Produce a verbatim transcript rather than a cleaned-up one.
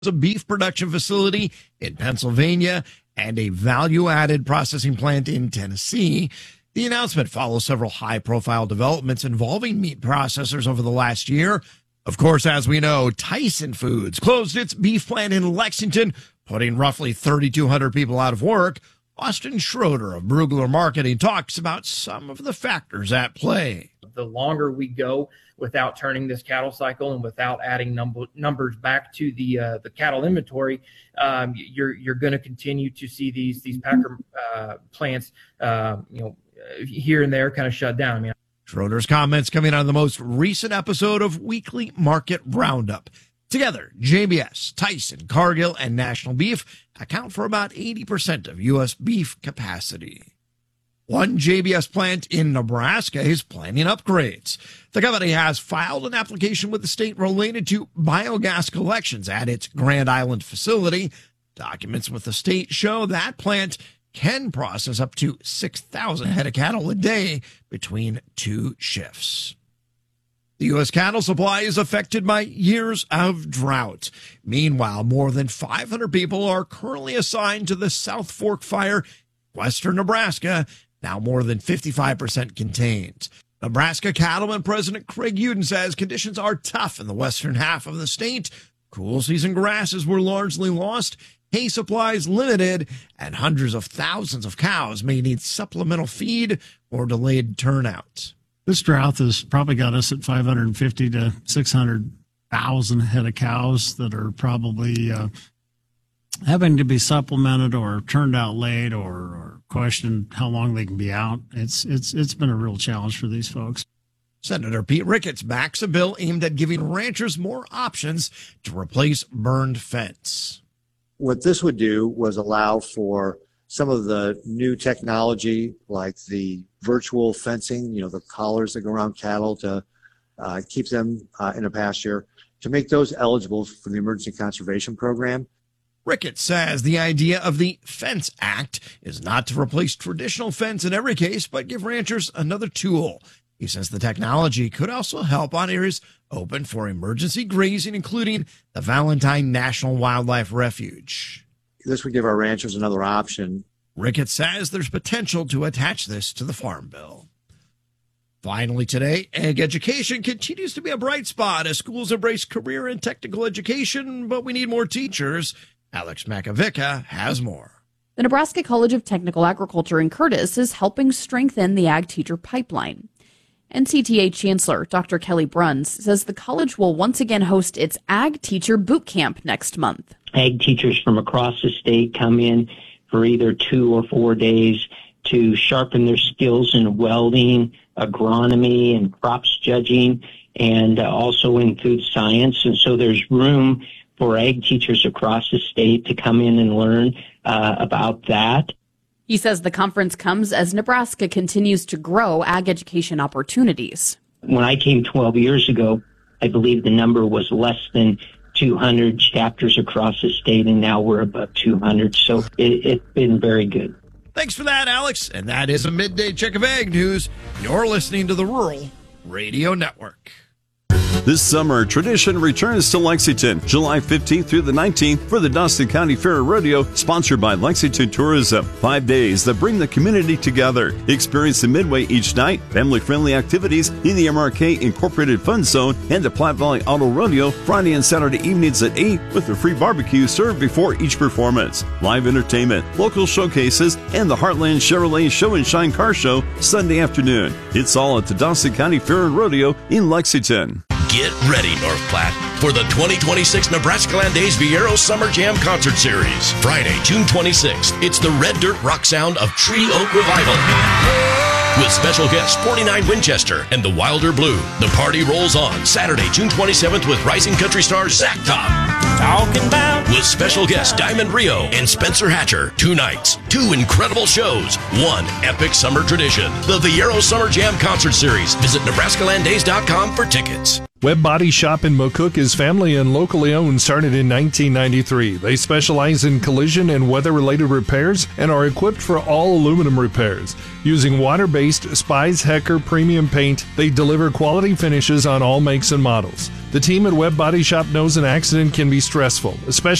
a beef production facility in Pennsylvania and a value-added processing plant in Tennessee. The announcement follows several high-profile developments involving meat processors over the last year. Of course, as we know, Tyson Foods closed its beef plant in Lexington, putting roughly thirty-two hundred people out of work. Austin Schroeder of Brugler Marketing talks about some of the factors at play. The longer we go without turning this cattle cycle and without adding number, numbers back to the uh, the cattle inventory, um, you're you're going to continue to see these these packer uh, plants, uh, you know, here and there kind of shut down. I mean, Schroeder's comments coming on the most recent episode of Weekly Market Roundup. Together, J B S, Tyson, Cargill, and National Beef account for about eighty percent of U S beef capacity. One J B S plant in Nebraska is planning upgrades. The company has filed an application with the state related to biogas collections at its Grand Island facility. Documents with the state show that plant can process up to six thousand head of cattle a day between two shifts. The U S cattle supply is affected by years of drought. Meanwhile, more than five hundred people are currently assigned to the South Fork Fire, western Nebraska, now more than fifty-five percent contained. Nebraska Cattleman President Craig Uden says conditions are tough in the western half of the state. Cool season grasses were largely lost, hay supplies limited, and hundreds of thousands of cows may need supplemental feed or delayed turnout. This drought has probably got us at five hundred fifty to six hundred thousand head of cows that are probably uh, having to be supplemented or turned out late or, or questioned how long they can be out. It's it's it's been a real challenge for these folks. Senator Pete Ricketts backs a bill aimed at giving ranchers more options to replace burned fence. What this would do was allow for some of the new technology like the virtual fencing, you know, the collars that go around cattle to uh, keep them uh, in a pasture, to make those eligible for the Emergency Conservation Program. Ricketts says the idea of the Fence Act is not to replace traditional fence in every case, but give ranchers another tool. He says the technology could also help on areas open for emergency grazing, including the Valentine National Wildlife Refuge. This would give our ranchers another option. Ricketts says there's potential to attach this to the Farm Bill. Finally today, ag education continues to be a bright spot as schools embrace career and technical education, but we need more teachers. Alex Makovica has more. The Nebraska College of Technical Agriculture in Curtis is helping strengthen the ag teacher pipeline. N C T A Chancellor Doctor Kelly Bruns says the college will once again host its Ag Teacher Boot Camp next month. Ag teachers from across the state come in for either two or four days to sharpen their skills in welding, agronomy, and crops judging, and uh, also in food science. And so there's room for ag teachers across the state to come in and learn uh, about that. He says the conference comes as Nebraska continues to grow ag education opportunities. When I came twelve years ago, I believe the number was less than two hundred chapters across the state, and now we're above two hundred. So it, it's been very good. Thanks for that, Alex. And that is a midday check of ag news. You're listening to the Rural Radio Network. This summer, tradition returns to Lexington, July fifteenth through the nineteenth for the Dawson County Fair and Rodeo, sponsored by Lexington Tourism. Five days that bring the community together. Experience the Midway each night, family-friendly activities in the M R K Incorporated Fun Zone, and the Platte Valley Auto Rodeo Friday and Saturday evenings at eight with a free barbecue served before each performance. Live entertainment, local showcases, and the Heartland Chevrolet Show and Shine Car Show Sunday afternoon. It's all at the Dawson County Fair and Rodeo in Lexington. Get ready, North Platte, for the twenty twenty-six Nebraska Land Days Viero Summer Jam Concert Series. Friday, June twenty-sixth, it's the Red Dirt Rock Sound of Tree Oak Revival. With special guests forty-nine Winchester and the Wilder Blue. The party rolls on Saturday, June twenty-seventh with rising country star Zach Top. Talking about. With special guests Diamond Rio and Spencer Hatcher. Two nights, two incredible shows, one epic summer tradition. The Viero Summer Jam Concert Series. Visit Nebraska Land Days dot com for tickets. Webb Body Shop in McCook is family and locally owned, started in nineteen ninety-three. They specialize in collision and weather-related repairs and are equipped for all aluminum repairs. Using water-based Spies Hecker premium paint, they deliver quality finishes on all makes and models. The team at Webb Body Shop knows an accident can be stressful, especially